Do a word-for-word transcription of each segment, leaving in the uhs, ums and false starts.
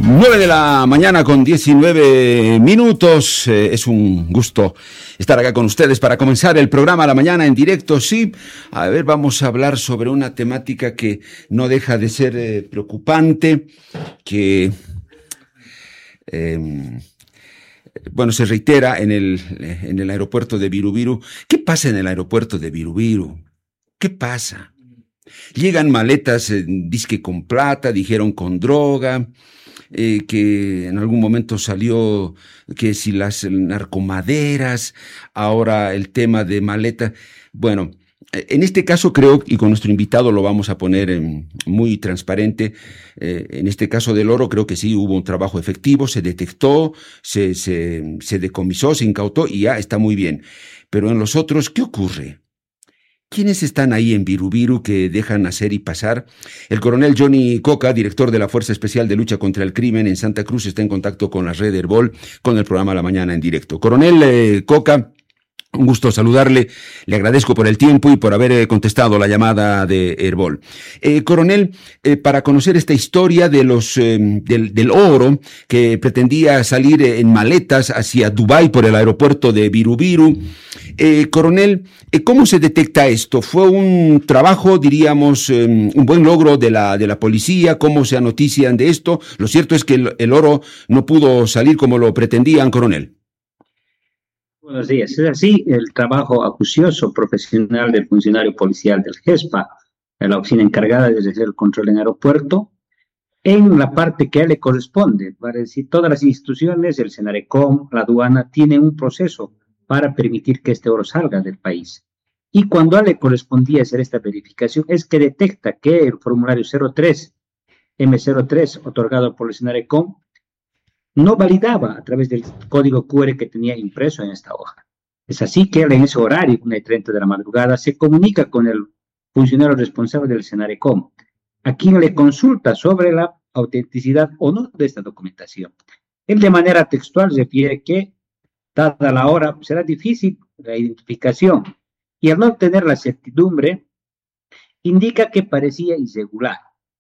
nueve de la mañana con diecinueve minutos. Eh, es un gusto estar acá con ustedes para comenzar el programa La Mañana en directo. Sí, a ver, vamos a hablar sobre una temática que no deja de ser eh, preocupante, que, eh, bueno, se reitera en el, en el aeropuerto de Birubiru. ¿Qué pasa en el aeropuerto de Birubiru? ¿Qué pasa? Llegan maletas, eh, disque con plata, dijeron con droga. Eh, que en algún momento salió que si las narcomaderas, ahora el tema de maleta. Bueno, en este caso creo, y con nuestro invitado lo vamos a poner en, muy transparente, eh, en este caso del oro creo que sí hubo un trabajo efectivo, se detectó, se, se, se decomisó, se incautó y ya está muy bien. Pero en los otros, ¿qué ocurre? ¿Quiénes están ahí en Birubiru que dejan hacer y pasar? El coronel Johnny Coca, director de la Fuerza Especial de Lucha contra el Crimen en Santa Cruz, está en contacto con la red Herbol, con el programa La Mañana en directo. Coronel eh, Coca, un gusto saludarle, le agradezco por el tiempo y por haber eh, contestado la llamada de Herbol. Eh, coronel, eh, para conocer esta historia de los eh, del, del oro que pretendía salir en maletas hacia Dubái por el aeropuerto de Birubiru, eh, coronel, eh, ¿cómo se detecta esto? ¿Fue un trabajo, diríamos, eh, un buen logro de la, de la policía? ¿Cómo se anotician de esto? Lo cierto es que el, el oro no pudo salir como lo pretendían, coronel. Buenos días. Es así el trabajo acucioso profesional del funcionario policial del GESPA, de la oficina encargada de hacer el control en aeropuerto, en la parte que a él le corresponde. Para decir, todas las instituciones, el Senarecom, la aduana, tienen un proceso para permitir que este oro salga del país. Y cuando a él le correspondía hacer esta verificación, es que detecta que el formulario cero tres, M cero tres, otorgado por el Senarecom, no validaba a través del código cu erre que tenía impreso en esta hoja. Es así que él en ese horario, una y treinta de la madrugada, se comunica con el funcionario responsable del Senarecom, a quien le consulta sobre la autenticidad o no de esta documentación. Él de manera textual refiere que, dada la hora, será difícil la identificación y al no obtener la certidumbre, indica que parecía irregular.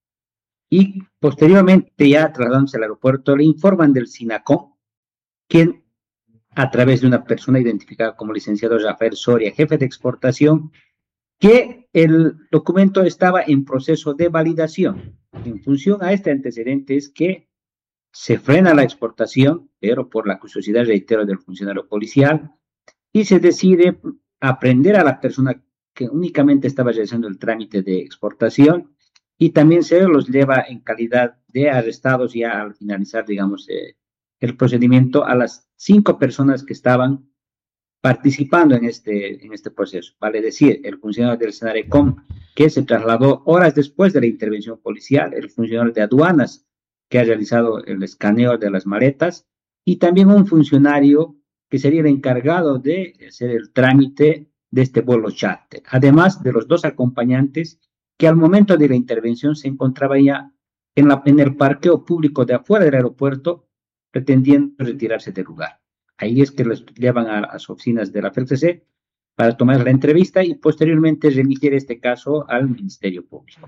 Y posteriormente, ya trasladándose al aeropuerto, le informan del SINACOM, quien, a través de una persona identificada como licenciado Rafael Soria, jefe de exportación, que el documento estaba en proceso de validación. En función a este antecedente es que se frena la exportación, pero por la curiosidad, reitero, del funcionario policial, y se decide aprender a la persona que únicamente estaba realizando el trámite de exportación, y también se los lleva en calidad de arrestados ya al finalizar, digamos, eh, el procedimiento a las cinco personas que estaban participando en este, en este proceso. Vale decir, el funcionario del Senarecom que se trasladó horas después de la intervención policial, el funcionario de aduanas que ha realizado el escaneo de las maletas y también un funcionario que sería el encargado de hacer el trámite de este vuelo charter, además de los dos acompañantes que al momento de la intervención se encontraba ya en, la, en el parqueo público de afuera del aeropuerto, pretendiendo retirarse del lugar. Ahí es que los llevan a las oficinas de la F E L C C para tomar la entrevista y posteriormente remitir este caso al Ministerio Público.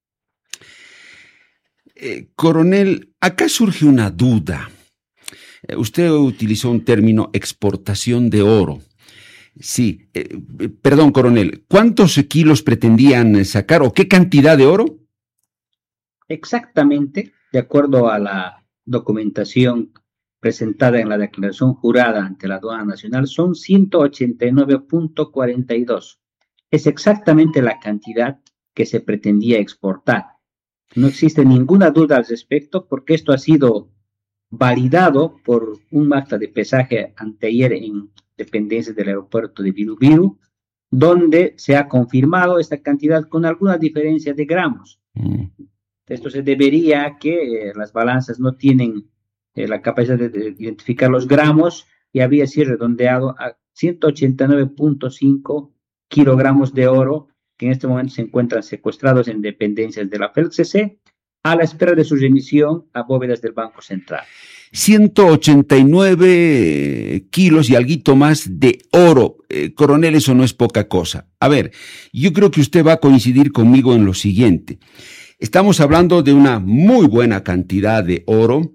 Eh, coronel, acá surge una duda. Eh, usted utilizó un término exportación de oro. Sí, eh, perdón, coronel, ¿cuántos kilos pretendían sacar o qué cantidad de oro? Exactamente, de acuerdo a la documentación presentada en la declaración jurada ante la aduana nacional, son ciento ochenta y nueve punto cuarenta y dos. Es exactamente la cantidad que se pretendía exportar. No existe ninguna duda al respecto porque esto ha sido validado por un acta de pesaje anteayer en dependencias del aeropuerto de Birubiru, donde se ha confirmado esta cantidad con alguna diferencia de gramos. Mm. Esto se debería a que eh, las balanzas no tienen eh, la capacidad de, de identificar los gramos y había sido redondeado a ciento ochenta y nueve punto cinco kilogramos de oro que en este momento se encuentran secuestrados en dependencias de la F E L C C a la espera de su remisión a bóvedas del Banco Central. ciento ochenta y nueve kilos y alguito más de oro. Eh, coronel, eso no es poca cosa. A ver, yo creo que usted va a coincidir conmigo en lo siguiente. Estamos hablando de una muy buena cantidad de oro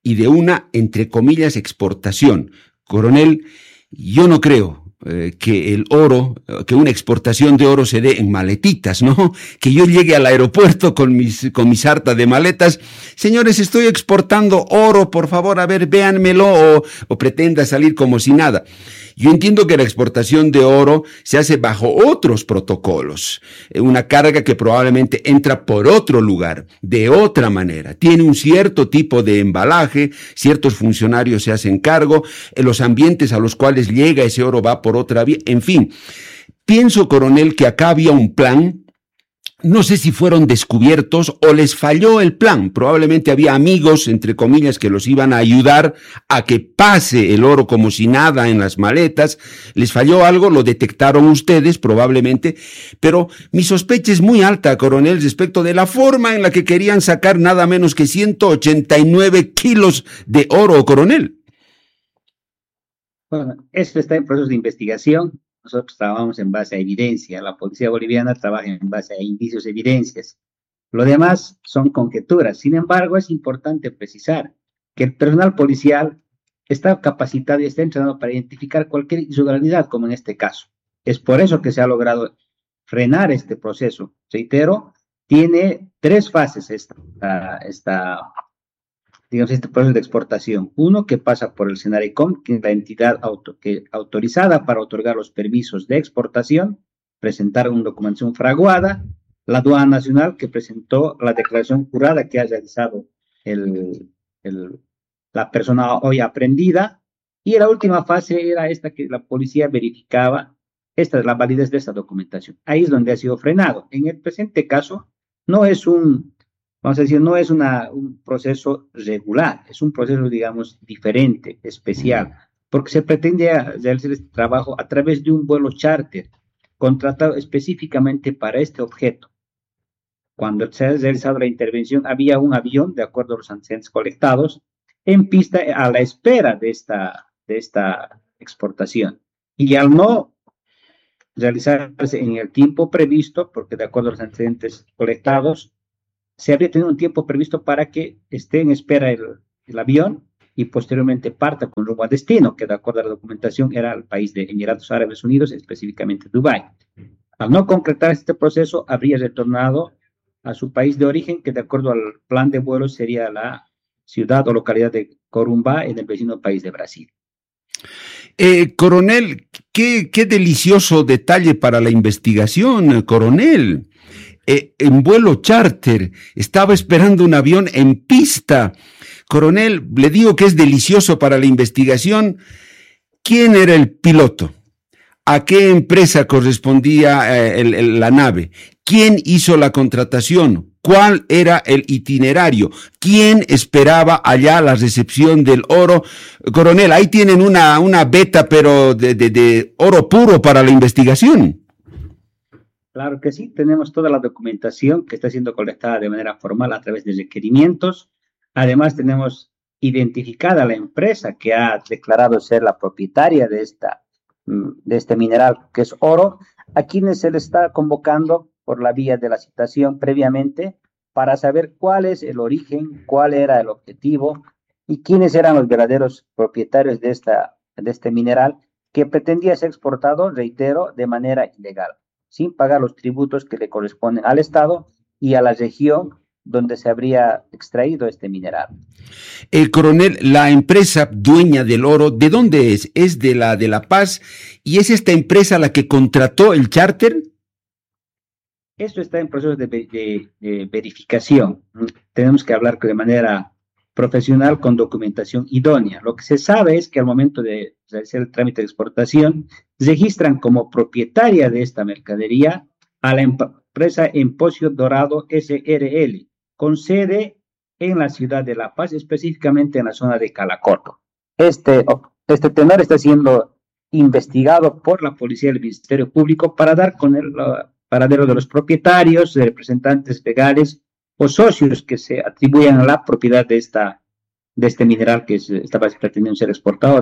y de una, entre comillas, exportación. Coronel, yo no creo eh, que el oro, que una exportación de oro se dé en maletitas, ¿no? Que yo llegue al aeropuerto con mis, con mi sarta de maletas. Señores, estoy exportando oro, por favor, a ver, véanmelo, o, o pretenda salir como si nada. Yo entiendo que la exportación de oro se hace bajo otros protocolos, una carga que probablemente entra por otro lugar, de otra manera, tiene un cierto tipo de embalaje, ciertos funcionarios se hacen cargo, en los ambientes a los cuales llega ese oro va por otra vía, en fin. Pienso, coronel, que acá había un plan. No sé si fueron descubiertos o les falló el plan. Probablemente había amigos, entre comillas, que los iban a ayudar a que pase el oro como si nada en las maletas. Les falló algo, lo detectaron ustedes probablemente, pero mi sospecha es muy alta, coronel, respecto de la forma en la que querían sacar nada menos que ciento ochenta y nueve kilos de oro, coronel. Bueno, esto está en proceso de investigación. Nosotros trabajamos en base a evidencia, la policía boliviana trabaja en base a indicios, evidencias. Lo demás son conjeturas. Sin embargo, es importante precisar que el personal policial está capacitado y está entrenado para identificar cualquier irregularidad, como en este caso. Es por eso que se ha logrado frenar este proceso. Reitero, tiene tres fases esta, esta digamos, este proceso de exportación. Uno, que pasa por el SENARECOM, que es la entidad auto, que, autorizada para otorgar los permisos de exportación, presentar una documentación fraguada, la aduana nacional, que presentó la declaración jurada que ha realizado el, el, la persona hoy aprendida, y la última fase era esta que la policía verificaba esta, la validez de esta documentación. Ahí es donde ha sido frenado. En el presente caso, no es un vamos a decir, no es una, un proceso regular, es un proceso, digamos, diferente, especial, porque se pretende realizar este trabajo a través de un vuelo charter, contratado específicamente para este objeto. Cuando se ha realizado la intervención, había un avión, de acuerdo a los antecedentes colectados, en pista a la espera de esta, de esta exportación. Y al no realizarse en el tiempo previsto, porque de acuerdo a los antecedentes colectados, se habría tenido un tiempo previsto para que esté en espera el, el avión y posteriormente parta con rumbo a destino, que de acuerdo a la documentación era el país de Emiratos Árabes Unidos, específicamente Dubái. Al no concretar este proceso, habría retornado a su país de origen, que de acuerdo al plan de vuelo sería la ciudad o localidad de Corumbá, en el vecino país de Brasil. Eh, coronel, qué, qué delicioso detalle para la investigación, coronel. Eh, en vuelo charter, estaba esperando un avión en pista. Coronel, le digo que es delicioso para la investigación. ¿Quién era el piloto? ¿A qué empresa correspondía eh, el, el, la nave? ¿Quién hizo la contratación? ¿Cuál era el itinerario? ¿Quién esperaba allá la recepción del oro? Coronel, ahí tienen una, una beta, pero de, de, de oro puro para la investigación. Claro que sí, tenemos toda la documentación que está siendo colectada de manera formal a través de requerimientos. Además, tenemos identificada la empresa que ha declarado ser la propietaria de, esta, de este mineral, que es oro, a quienes se les está convocando por la vía de la citación previamente para saber cuál es el origen, cuál era el objetivo y quiénes eran los verdaderos propietarios de, esta, de este mineral que pretendía ser exportado, reitero, de manera ilegal, sin pagar los tributos que le corresponden al Estado y a la región donde se habría extraído este mineral. El coronel, la empresa dueña del oro, ¿de dónde es? ¿Es de la de La Paz? ¿Y es esta empresa la que contrató el charter? Esto está en proceso de, de, de verificación. Tenemos que hablar de manera profesional con documentación idónea. Lo que se sabe es que al momento de realizar el trámite de exportación, registran como propietaria de esta mercadería a la empresa Empocio Dorado S R L, con sede en la ciudad de La Paz, específicamente en la zona de Calacoto. Este, este tenor está siendo investigado por la policía del Ministerio Público para dar con el paradero de los propietarios, de representantes legales o socios que se atribuyan a la propiedad de, esta, de este mineral que se estaba pretendiendo ser exportador.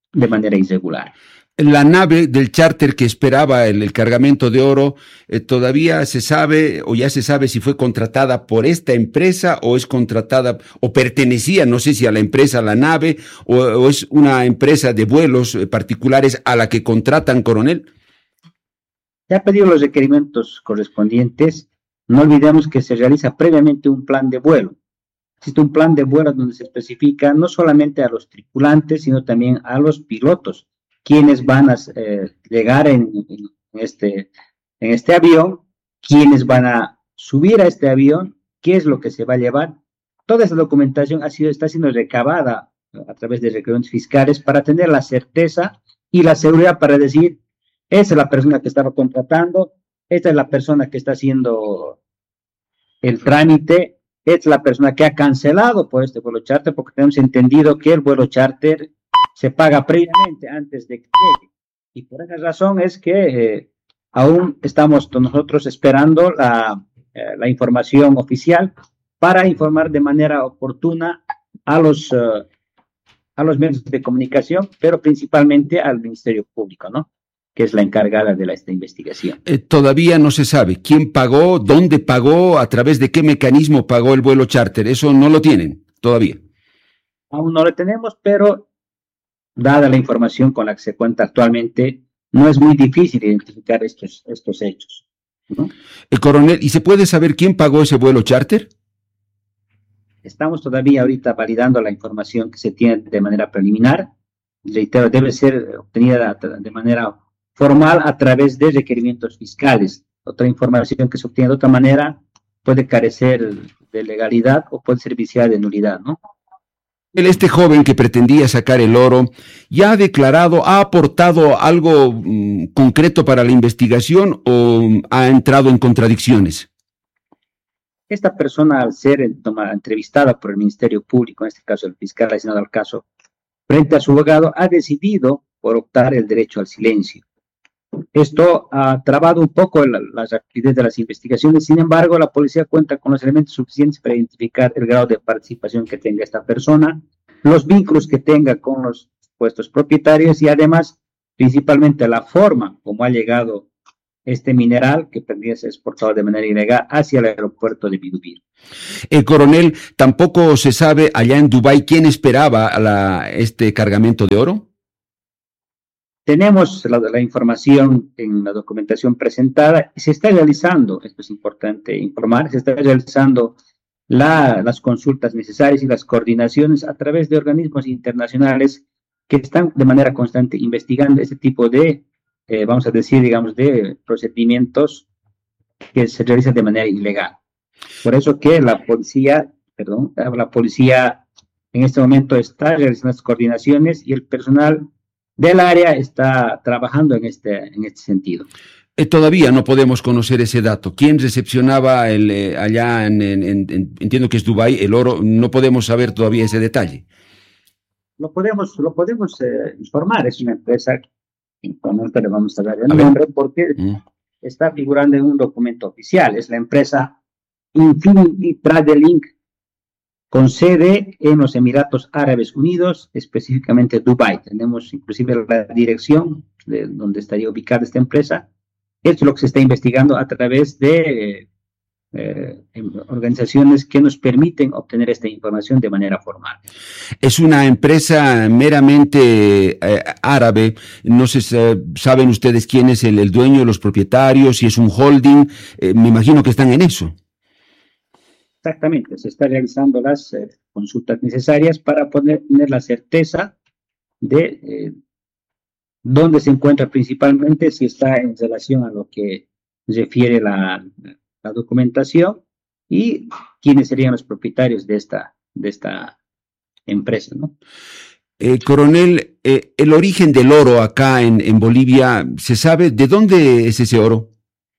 de manera irregular. La nave del charter que esperaba el, el cargamento de oro, eh, ¿todavía se sabe o ya se sabe si fue contratada por esta empresa o es contratada o pertenecía, no sé si a la empresa, a la nave, o, o es una empresa de vuelos eh, particulares a la que contratan, coronel? Se ha pedido los requerimientos correspondientes. No olvidemos que se realiza previamente un plan de vuelo. Existe un plan de vuelo donde se especifica no solamente a los tripulantes, sino también a los pilotos, quienes van a eh, llegar en, en, este, en este avión, quienes van a subir a este avión, qué es lo que se va a llevar. Toda esa documentación ha sido, está siendo recabada a través de requerimientos fiscales para tener la certeza y la seguridad para decir, esa es la persona que estaba contratando, esta es la persona que está haciendo el trámite, esta es la persona que ha cancelado por este vuelo charter, porque tenemos entendido que el vuelo charter se paga previamente antes de que llegue. Y por esa razón es que eh, aún estamos nosotros esperando la, eh, la información oficial para informar de manera oportuna a los, uh, a los medios de comunicación, pero principalmente al Ministerio Público, ¿no?, que es la encargada de la, esta investigación. Eh, todavía no se sabe quién pagó, dónde pagó, a través de qué mecanismo pagó el vuelo charter. Eso no lo tienen todavía. Aún no lo tenemos, pero dada la información con la que se cuenta actualmente, no es muy difícil identificar estos, estos hechos, ¿no? El coronel, ¿y se puede saber quién pagó ese vuelo charter? Estamos todavía ahorita validando la información que se tiene de manera preliminar. Reitero, debe ser obtenida de manera formal a través de requerimientos fiscales. Otra información que se obtiene de otra manera puede carecer de legalidad o puede ser viciada de nulidad, ¿no? Este joven que pretendía sacar el oro, ¿ya ha declarado, ha aportado algo mmm, concreto para la investigación o ha entrado en contradicciones? Esta persona, al ser toma, entrevistada por el Ministerio Público, en este caso el fiscal asignado al caso, frente a su abogado, ha decidido por optar el derecho al silencio. Esto ha trabado un poco la, la rapidez de las investigaciones. Sin embargo, la policía cuenta con los elementos suficientes para identificar el grado de participación que tenga esta persona, los vínculos que tenga con los supuestos propietarios y además, principalmente, la forma como ha llegado este mineral que podría ser exportado de manera ilegal hacia el aeropuerto de Birubiru. Eh, coronel, ¿tampoco se sabe allá en Dubái quién esperaba la, este cargamento de oro? Tenemos la, la información en la documentación presentada y se está realizando, esto es importante informar, se está realizando la, las consultas necesarias y las coordinaciones a través de organismos internacionales que están de manera constante investigando este tipo de, eh, vamos a decir, digamos, de procedimientos que se realizan de manera ilegal. Por eso que la policía, perdón, la policía en este momento está realizando las coordinaciones y el personal del área está trabajando en este, en este sentido. Eh, todavía no podemos conocer ese dato. ¿Quién recepcionaba el, eh, allá en, en, en, entiendo que es Dubái, el oro? No podemos saber todavía ese detalle. Lo podemos, lo podemos eh, informar. Es una empresa, no le vamos a dar el nombre porque mm. está figurando en un documento oficial. Es la empresa Infinity Trade Link, con sede en los Emiratos Árabes Unidos, específicamente Dubái. Tenemos inclusive la dirección de donde estaría ubicada esta empresa. Esto es lo que se está investigando a través de eh, organizaciones que nos permiten obtener esta información de manera formal. Es una empresa meramente eh, árabe. No sé, ¿saben ustedes quién es el, el dueño, los propietarios, si es un holding? Eh, me imagino que están en eso. Exactamente, se están realizando las eh, consultas necesarias para poder tener la certeza de eh, dónde se encuentra principalmente, si está en relación a lo que refiere la, la documentación y quiénes serían los propietarios de esta, de esta empresa, ¿no? Eh, coronel, eh, el origen del oro acá en, en Bolivia, ¿se sabe de dónde es ese oro?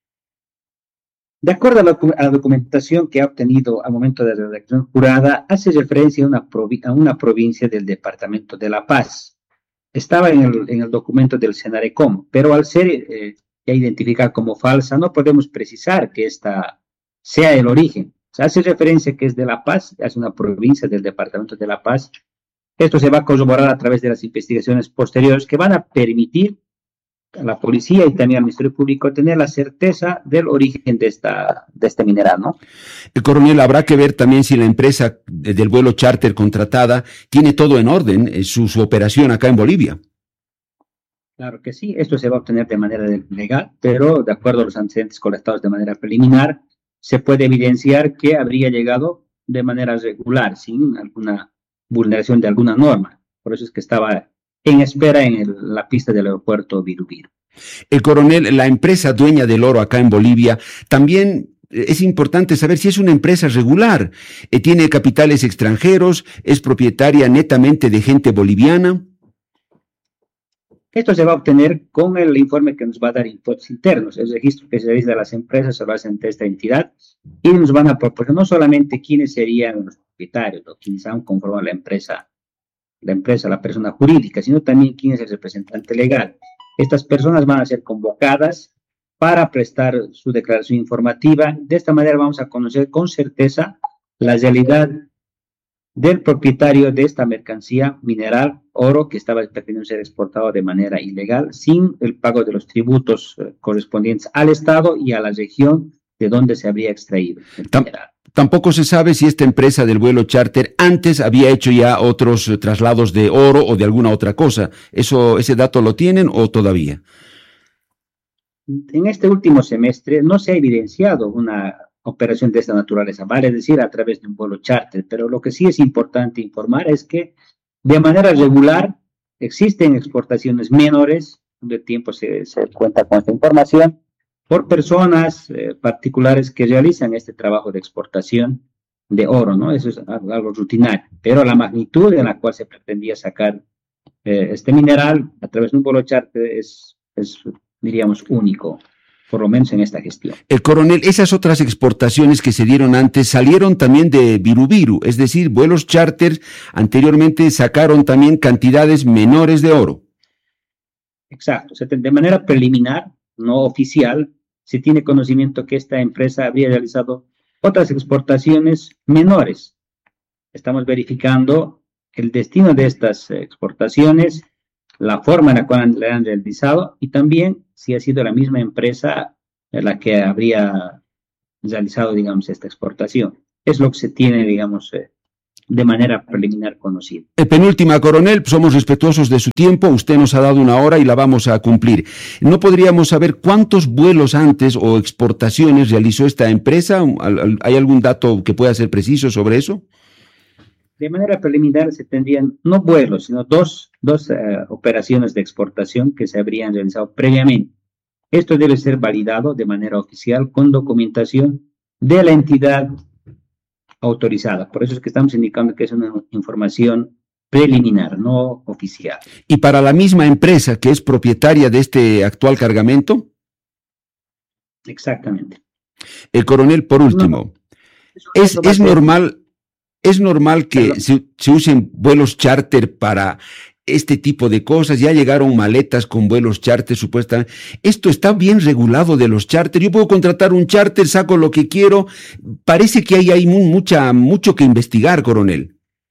De acuerdo a la, a la documentación que ha obtenido al momento de la redacción jurada, hace referencia a una, provi a una provincia del departamento de La Paz. Estaba en el, en el documento del Senarecom, pero al ser eh, ya identificada como falsa, no podemos precisar que esta sea el origen. Se hace referencia que es de La Paz, es una provincia del departamento de La Paz, Esto se va a corroborar a través de las investigaciones posteriores que van a permitir a la policía y también al Ministerio Público tener la certeza del origen de, esta, de este mineral, ¿no? El coronel, habrá que ver también si la empresa del vuelo charter contratada tiene todo en orden, eh, su, su operación acá en Bolivia. Claro que sí, esto se va a obtener de manera legal, pero de acuerdo a los antecedentes colectados de manera preliminar, se puede evidenciar que habría llegado de manera regular, sin alguna vulneración de alguna norma. Por eso es que estaba en espera en el, la pista del aeropuerto Viru-Viru. El coronel, la empresa dueña del oro acá en Bolivia, también es importante saber si es una empresa regular, eh, tiene capitales extranjeros, es propietaria netamente de gente boliviana. Esto se va a obtener con el informe que nos va a dar impuestos internos, el registro que se realiza de las empresas se lo hace ante esta entidad y nos van a proporcionar no solamente quiénes serían los propietarios o quienes han conformado la empresa, la empresa, la persona jurídica, sino también quién es el representante legal. Estas personas van a ser convocadas para prestar su declaración informativa. De esta manera vamos a conocer con certeza la realidad del propietario de esta mercancía mineral, oro, que estaba pretendiendo ser exportado de manera ilegal, sin el pago de los tributos eh, correspondientes al Estado y a la región de donde se habría extraído el Tam mineral. Tampoco se sabe si esta empresa del vuelo charter antes había hecho ya otros eh, traslados de oro o de alguna otra cosa. ¿Eso, ese dato lo tienen o todavía? En este último semestre no se ha evidenciado una operación de esta naturaleza, vale decir, a través de un vuelo charter, pero lo que sí es importante informar es que de manera regular existen exportaciones menores, de tiempo se, se cuenta con esta información, por personas eh, particulares que realizan este trabajo de exportación de oro, ¿no? Eso es algo, algo rutinario, pero la magnitud en la cual se pretendía sacar eh, este mineral a través de un vuelo charter es, es, diríamos, único, por lo menos en esta gestión. El coronel, esas otras exportaciones que se dieron antes salieron también de Viru-Viru, es decir, vuelos charter anteriormente sacaron también cantidades menores de oro. Exacto, de manera preliminar, no oficial, se tiene conocimiento que esta empresa habría realizado otras exportaciones menores. Estamos verificando el destino de estas exportaciones, la forma en la cual le han realizado y también si ha sido la misma empresa la que habría realizado, digamos, esta exportación. Es lo que se tiene, digamos, eh, de manera preliminar conocida. Eh, penúltima, coronel, somos respetuosos de su tiempo, usted nos ha dado una hora y la vamos a cumplir. ¿No podríamos saber cuántos vuelos antes o exportaciones realizó esta empresa? ¿Hay algún dato que pueda ser preciso sobre eso? De manera preliminar se tendrían no vuelos, sino dos, dos uh, operaciones de exportación que se habrían realizado previamente. Esto debe ser validado de manera oficial con documentación de la entidad autorizada. Por eso es que estamos indicando que es una información preliminar, no oficial. ¿Y para la misma empresa que es propietaria de este actual cargamento? Exactamente. El coronel, por último, no, es, es normal... ¿Es normal que se, se usen vuelos charter para este tipo de cosas? Ya llegaron maletas con vuelos charter, supuestamente. Esto está bien regulado de los charter. Yo puedo contratar un charter, saco lo que quiero. Parece que hay, hay mucha, mucho que investigar, coronel.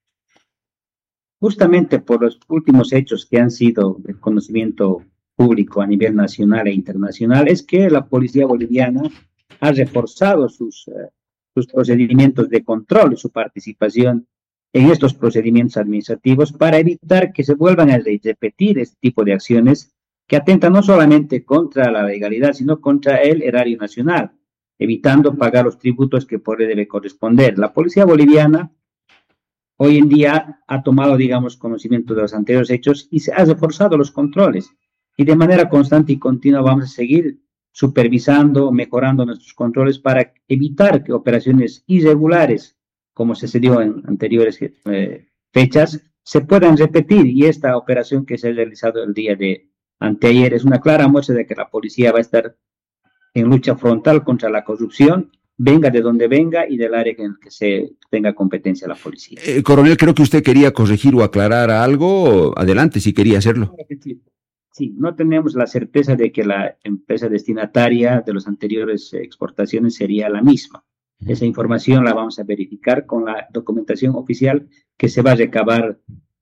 Justamente por los últimos hechos que han sido de conocimiento público a nivel nacional e internacional, es que la policía boliviana ha reforzado sus... Uh, sus procedimientos de control y su participación en estos procedimientos administrativos para evitar que se vuelvan a repetir este tipo de acciones que atentan no solamente contra la legalidad, sino contra el erario nacional, evitando pagar los tributos que por él debe corresponder. La policía boliviana hoy en día ha tomado, digamos, conocimiento de los anteriores hechos y se ha reforzado los controles. Y de manera constante y continua vamos a seguir supervisando, mejorando nuestros controles para evitar que operaciones irregulares, como se dio en anteriores eh, fechas, se puedan repetir. Y esta operación que se ha realizado el día de anteayer es una clara muestra de que la policía va a estar en lucha frontal contra la corrupción, venga de donde venga y del área en el que se tenga competencia la policía. Eh, coronel, creo que usted quería corregir o aclarar algo. Adelante, si quería hacerlo. Sí, no tenemos la certeza de que la empresa destinataria de las anteriores exportaciones sería la misma. Esa información la vamos a verificar con la documentación oficial que se va a recabar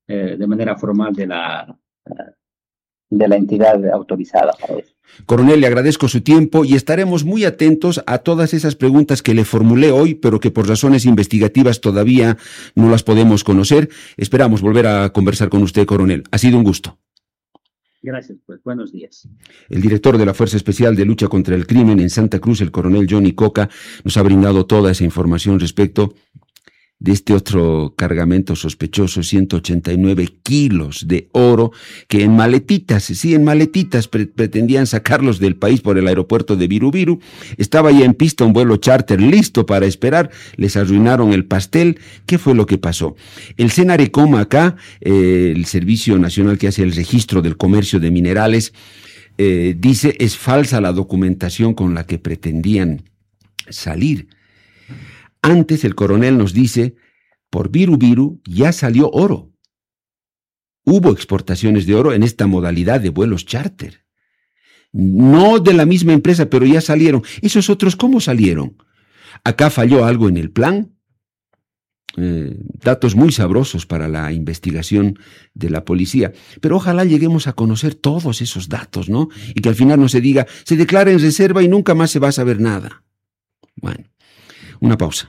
eh, de manera formal de la, de la entidad autorizada para eso. Coronel, le agradezco su tiempo y estaremos muy atentos a todas esas preguntas que le formulé hoy, pero que por razones investigativas todavía no las podemos conocer. Esperamos volver a conversar con usted, coronel. Ha sido un gusto. Gracias, pues. Buenos días. El director de la Fuerza Especial de Lucha contra el Crimen en Santa Cruz, el coronel Johnny Coca, nos ha brindado toda esa información respecto de este otro cargamento sospechoso, ciento ochenta y nueve kilos de oro, que en maletitas, sí, en maletitas pre- pretendían sacarlos del país por el aeropuerto de Virubiru. Estaba ya en pista un vuelo charter listo para esperar, les arruinaron el pastel. ¿Qué fue lo que pasó? El Senarecom acá, eh, el Servicio Nacional que hace el registro del comercio de minerales, eh, dice es falsa la documentación con la que pretendían salir. Antes el coronel nos dice, por Virubiru ya salió oro. Hubo exportaciones de oro en esta modalidad de vuelos charter. No de la misma empresa, pero ya salieron. ¿Esos otros cómo salieron? ¿Acá falló algo en el plan? Eh, datos muy sabrosos para la investigación de la policía. Pero ojalá lleguemos a conocer todos esos datos, ¿no? Y que al final no se diga, se declara en reserva y nunca más se va a saber nada. Bueno, una pausa.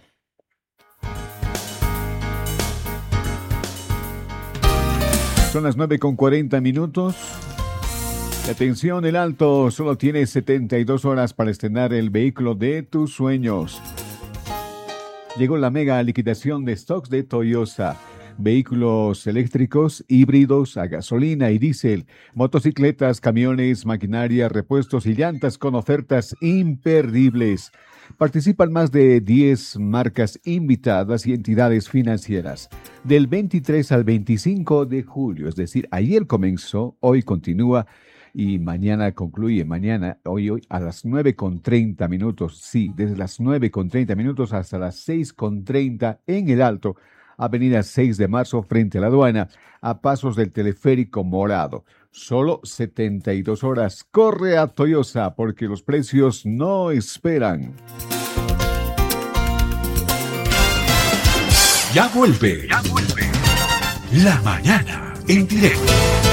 Son las nueve con cuarenta minutos. Atención, el Alto solo tiene setenta y dos horas para estrenar el vehículo de tus sueños. Llegó la mega liquidación de stocks de Toyota. Vehículos eléctricos, híbridos, a gasolina y diésel, motocicletas, camiones, maquinaria, repuestos y llantas con ofertas imperdibles. Participan más de diez marcas invitadas y entidades financieras. Del veintitrés al veinticinco de julio, es decir, ayer comenzó, hoy continúa y mañana concluye. Mañana, hoy, hoy, a las nueve con treinta minutos. Sí, desde las nueve con treinta minutos hasta las seis con treinta en el Alto. Avenida seis de marzo, frente a la aduana, a pasos del teleférico Morado. Solo setenta y dos horas. Corre a Toyota porque los precios no esperan. Ya vuelve, ya vuelve. La mañana en directo.